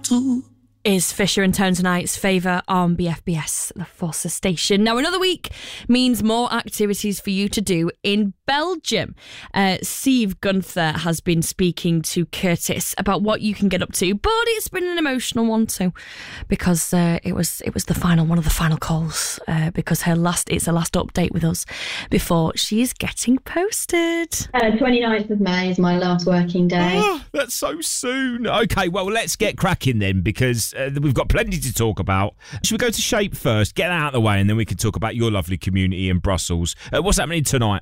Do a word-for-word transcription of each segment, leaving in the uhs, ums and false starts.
tout. Is Fisher and Tone tonight's favour on B F B S, the Forces Station. Now, another week means more activities for you to do in Belgium. Uh, Sieve Gunther has been speaking to Curtis about what you can get up to, but it's been an emotional one too, because uh, it was it was the final one of the final calls. Uh, because her last it's her last update with us before she's getting posted. Uh, twenty-ninth of May is my last working day. Oh, that's so soon. Okay, well, let's get cracking then, because uh, we've got plenty to talk about. Should we go to Shape first, get out of the way, and then we can talk about your lovely community in Brussels. Uh, what's happening tonight?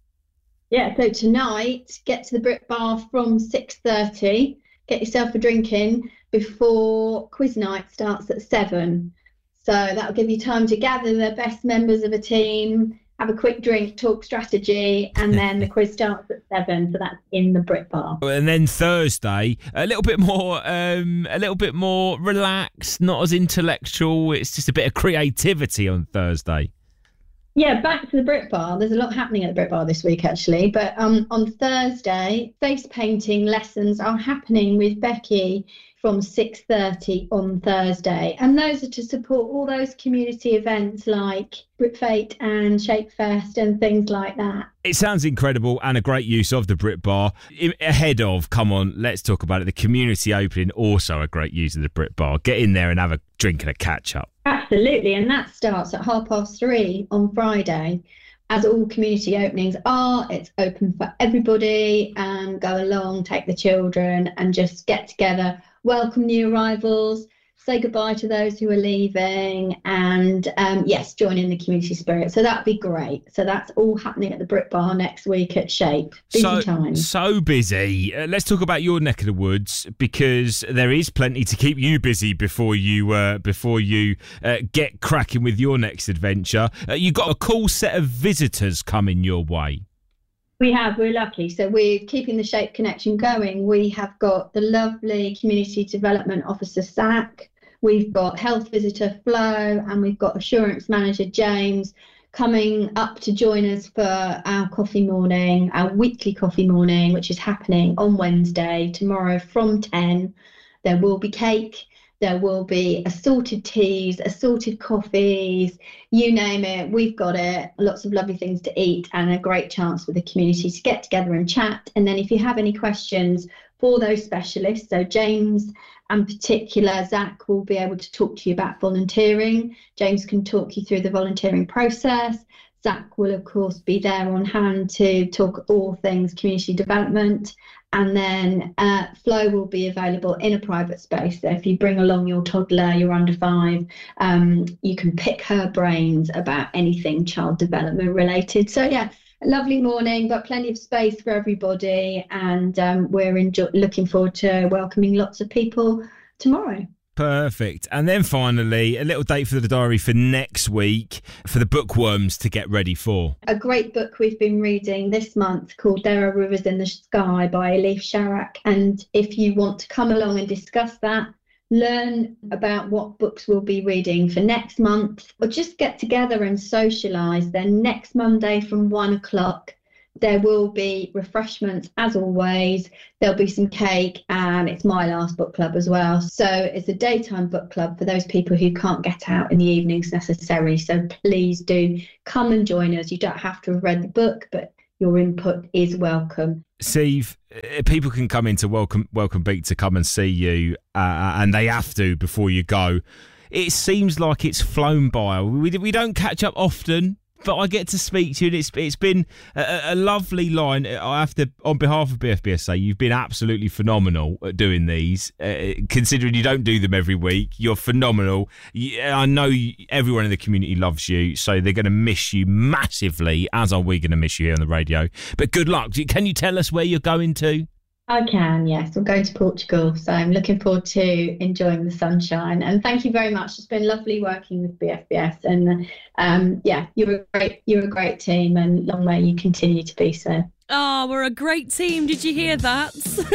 Yeah, so tonight, get to the Brit Bar from six thirty. Get yourself a drink in before quiz night starts at seven. So that'll give you time to gather the best members of a team, have a quick drink, talk strategy, and then the quiz starts at seven. So that's in the Brit Bar. And then Thursday, a little bit more, um, a little bit more relaxed, not as intellectual. It's just a bit of creativity on Thursday. Yeah, back to the Brit Bar. There's a lot happening at the Brit Bar this week, actually. But um, on Thursday, face painting lessons are happening with Becky from six thirty on Thursday. And those are to support all those community events like Britfate and Shapefest and things like that. It sounds incredible and a great use of the Brit Bar. Ahead of, come on, let's talk about it, the community opening, also a great use of the Brit Bar. Get in there and have a drink and a catch-up. Absolutely, and that starts at half past three on Friday. As all community openings are, it's open for everybody, and go along, take the children and just get together, welcome new arrivals, say goodbye to those who are leaving, and um, yes, join in the community spirit. So that'd be great. So that's all happening at the Brit Bar next week at Shape. Busy so, time. So busy. Uh, let's talk about your neck of the woods, because there is plenty to keep you busy before you uh, before you uh, get cracking with your next adventure. Uh, you've got a cool set of visitors coming your way. We have, we're lucky. So we're keeping the Shape connection going. We have got the lovely Community Development Officer, Zach. We've got Health Visitor, Flo, and we've got Assurance Manager, James, coming up to join us for our coffee morning, our weekly coffee morning, which is happening on Wednesday, tomorrow from ten. There will be cake. There will be assorted teas, assorted coffees, you name it, we've got it. Lots of lovely things to eat and a great chance for the community to get together and chat. And then if you have any questions for those specialists, so James in particular, Zach will be able to talk to you about volunteering. James can talk you through the volunteering process. Zach will, of course, be there on hand to talk all things community development. And then uh, Flo will be available in a private space. So if you bring along your toddler, you're under five, um, you can pick her brains about anything child development related. So, yeah, a lovely morning, but plenty of space for everybody. And um, we're enjoy- looking forward to welcoming lots of people tomorrow. Perfect. And then finally, a little date for the diary for next week for the bookworms to get ready for. A great book we've been reading this month called There Are Rivers in the Sky by Elif Sharak. And if you want to come along and discuss that, learn about what books we'll be reading for next month, or just get together and socialise, then next Monday from one o'clock, there will be refreshments as always. There'll be some cake, and it's my last book club as well. So it's a daytime book club for those people who can't get out in the evenings necessarily. So please do come and join us. You don't have to have read the book, but your input is welcome. Steve, people can come into Welcome Welcome Beat to come and see you, uh, and they have to before you go. It seems like it's flown by. We, we don't catch up often, but I get to speak to you, and it's it's been a, a lovely line. I have to, on behalf of B F B S, say you've been absolutely phenomenal at doing these. Uh, considering you don't do them every week, you're phenomenal. You, I know you, everyone in the community loves you, so they're going to miss you massively, as are we going to miss you here on the radio. But good luck. Can you tell us where you're going to? I can, yes. I'm going to Portugal, so I'm looking forward to enjoying the sunshine. And thank you very much. It's been lovely working with B F B S, and um, yeah, you're a great, you're a great team, and long may you continue to be so. Oh, we're a great team. Did you hear that?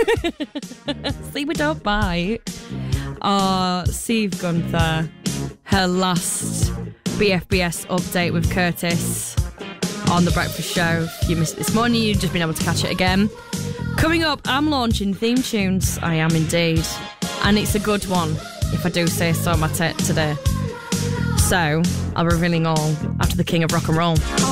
See, we don't bite. Oh, Sieve Gunther, her last B F B S update with Curtis on The Breakfast Show. If you missed it this morning, you've just been able to catch it again. Coming up, I'm launching theme tunes. I am indeed. and it's a good one, if I do say so myself today. So, I'll be revealing all after the King of Rock and Roll.